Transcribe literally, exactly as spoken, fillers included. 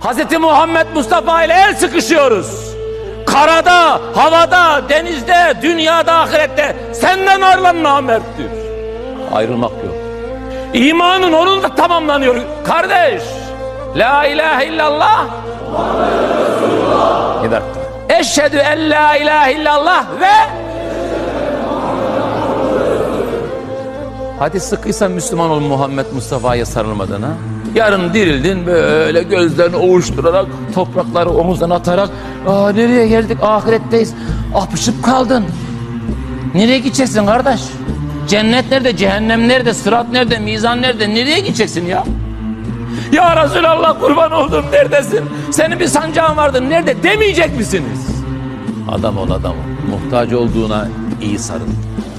Hazreti Muhammed Mustafa ile el sıkışıyoruz. Karada, havada, denizde, dünyada, ahirette senden ayrılan namerttir. Ayrılmak yok. İmanın onunla tamamlanıyor kardeş. La ilahe illallah. Bir dakika. Eşhedü en la ilahe illallah ve hadi sıkıysan Müslüman ol Muhammed Mustafa'ya sarılmadan ha. Yarın dirildin böyle gözlerini ovuşturarak, toprakları omuzdan atarak, aa nereye geldik, ahiretteyiz, apışıp kaldın. Nereye gideceksin kardeş? Cennet nerede, cehennem nerede, sırat nerede, mizan nerede, nereye gideceksin ya? Ya Resulallah kurban oldum, neredesin? Senin bir sancağın vardı, nerede demeyecek misiniz? Adam ol adam ol. Muhtaç olduğuna iyi sarıl.